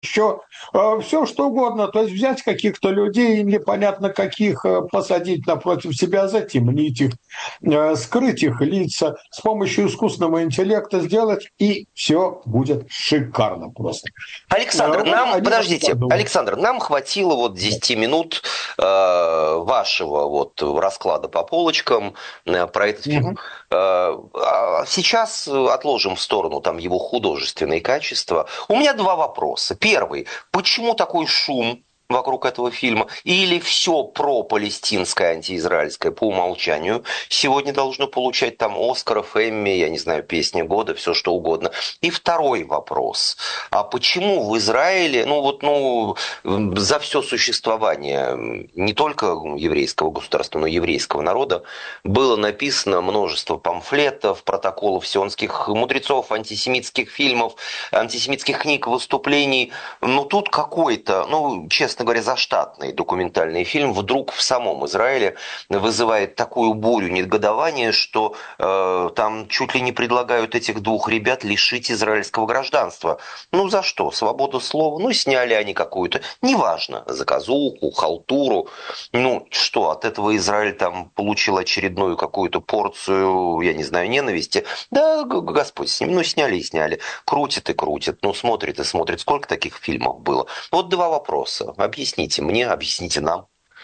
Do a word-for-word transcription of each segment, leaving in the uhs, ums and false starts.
еще, все что угодно. То есть взять каких-то людей, непонятно каких, э, посадить напротив себя, затемнить их, э, скрыть их лица, с помощью искусственного интеллекта сделать, и все будет шикарно просто. Александр, Э, Вот нам, они вот так подождите, думают. Александр, нам хватило вот десяти минут э, вашего вот расклада по полочкам э, про этот фильм. Мгм. Э, а сейчас отложим в сторону там его художественные качества. У меня два вопроса. Первый, почему такой шум вокруг этого фильма? Или все про-палестинское, антиизраильское по умолчанию сегодня должно получать там Оскаров, Эмми, я не знаю, песня года, все что угодно. И второй вопрос. А почему в Израиле, ну вот, ну, за все существование не только еврейского государства, но и еврейского народа было написано множество памфлетов, протоколов сионских мудрецов, антисемитских фильмов, антисемитских книг, выступлений. Но тут какой-то, ну, честно говоря, заштатный документальный фильм вдруг в самом Израиле вызывает такую бурю негодования, что э, там чуть ли не предлагают этих двух ребят лишить израильского гражданства. Ну за что? Свобода слова? Ну сняли они какую-то, неважно, заказуху, халтуру. Ну что, от этого Израиль там получил очередную какую-то порцию, я не знаю, ненависти? Да, Господь с ним, ну сняли и сняли. Крутит и крутит, ну смотрит и смотрит. Сколько таких фильмов было? Вот два вопроса. Объясните мне, объясните нам.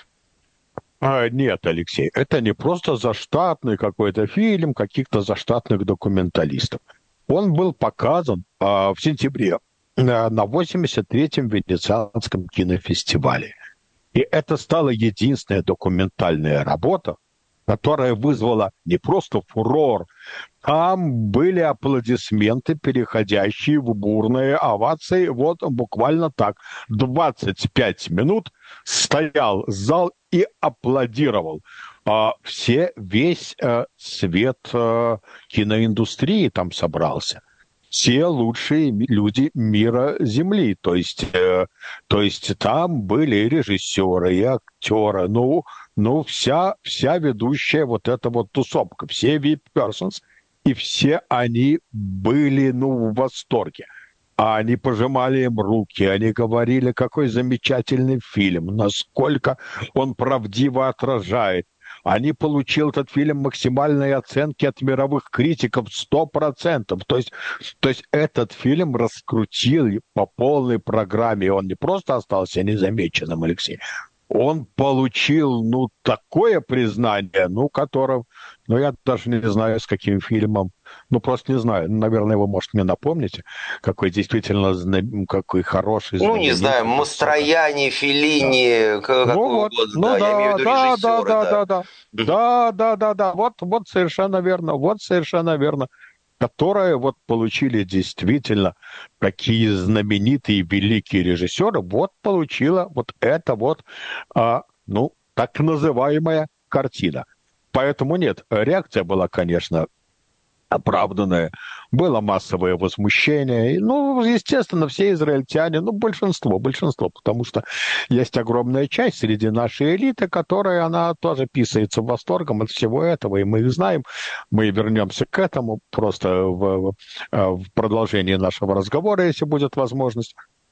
А, нет, Алексей, это не просто заштатный какой-то фильм каких-то заштатных документалистов. Он был показан а, в сентябре а, на восемьдесят третьем Венецианском кинофестивале. И это стала единственная документальная работа, которая вызвала не просто фурор, там были аплодисменты, переходящие в бурные овации. Вот буквально так. двадцать пять минут стоял зал и аплодировал. А, все, весь э, свет э, киноиндустрии там собрался. Все лучшие люди мира Земли. То есть, э, то есть там были и режиссеры, и актеры, ну, ну вся, вся ведущая вот эта вот тусовка, все ви ай пи-persons, и все они были, ну, в восторге. А они пожимали им руки, они говорили, какой замечательный фильм, насколько он правдиво отражает. Они получили этот фильм максимальные оценки от мировых критиков сто процентов. То есть, то есть этот фильм раскрутили по полной программе. И он не просто остался незамеченным, Алексей. Он получил, ну, такое признание, ну, которого, ну, я даже не знаю, с каким фильмом, ну, просто не знаю, наверное, вы, может, мне напомните, какой действительно, зна- какой хороший, Ну, не знаю, знаменитый, высоко. Мастрояни, Да. Феллини, к- Ну какой вот, угодно, ну да, я имею в да, виду да, да, режиссеры, да, да. да, да, Мгм. да, да, да, да, вот, вот совершенно верно, вот совершенно верно, которые вот получили действительно такие знаменитые великие режиссеры, вот получила вот это вот, а, ну, так называемая картина. Поэтому нет, реакция была, конечно, оправданное. Было массовое возмущение. И, ну, естественно, все израильтяне, ну, большинство, большинство, потому что есть огромная часть среди нашей элиты, которая, она тоже писается восторгом от всего этого, и мы их знаем. Мы вернемся к этому просто в, в продолжении нашего разговора, если будет возможность.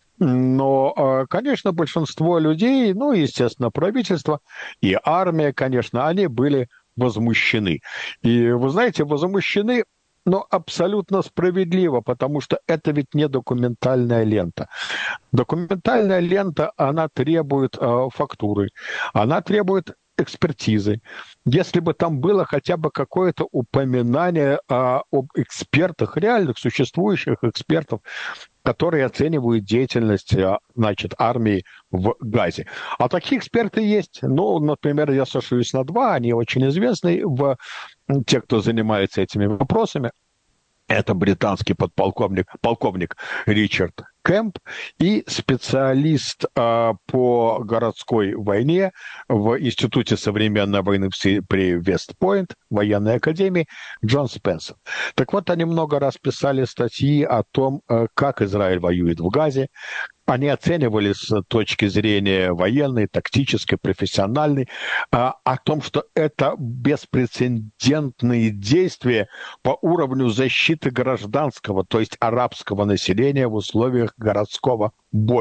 Но, э, конечно, большинство людей, ну, естественно, правительство и армия, конечно, они были возмущены. И, вы знаете, возмущены, но абсолютно справедливо, потому что это ведь не документальная лента. Документальная лента, она требует э, фактуры, она требует экспертизы. Если бы там было хотя бы какое-то упоминание а, об экспертах, реальных существующих экспертов, которые оценивают деятельность, а, значит, армии в Газе. А такие эксперты есть. Ну, например, я сошлюсь на два, они очень известны, в, те, кто занимается этими вопросами. Это британский подполковник, полковник Ричард Кэмп и специалист э, по городской войне в Институте современной войны при Вестпойнт, военной академии, Джон Спенсер. Так вот, они много раз писали статьи о том, э, как Израиль воюет в Газе. Они оценивали с точки зрения военной, тактической, профессиональной, а, о том, что это беспрецедентные действия по уровню защиты гражданского, то есть арабского населения в условиях городского боя.